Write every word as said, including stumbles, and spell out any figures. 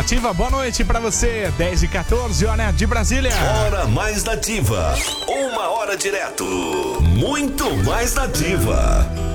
Nativa, boa noite pra você. dez e quatorze, hora de Brasília. Hora mais nativa. Uma hora direto. Muito mais nativa.